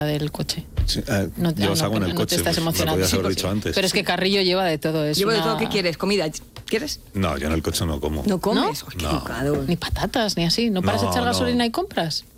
del coche. Sí, yo os hago en el coche. No te estás emocionando. Me podías haber dicho antes. Pero es que Carrillo lleva de todo eso. Llevo de todo. ¿Qué quieres? ¿Comida? ¿Quieres? No, yo en el coche no como. ¿No comes? No. Qué No. educado. Ni patatas, ni así. ¿No paras de echar gasolina y compras?